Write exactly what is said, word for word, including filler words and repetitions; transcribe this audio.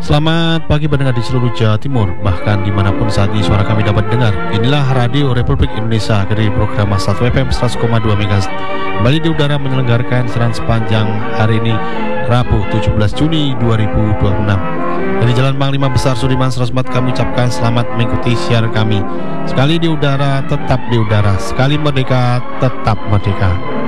Selamat pagi pendengar di seluruh Jawa Timur, bahkan dimanapun saat ini suara kami dapat dengar. Inilah Radio Republik Indonesia dari program satu F M seratus koma dua MHz. Kembali di udara menyelenggarakan siaran sepanjang hari ini, Rabu tujuh belas Juni dua ribu dua puluh enam. Dari Jalan Panglima Besar Sudirman Serasmat kami ucapkan selamat mengikuti siaran kami. Sekali di udara, tetap di udara. Sekali merdeka, tetap merdeka.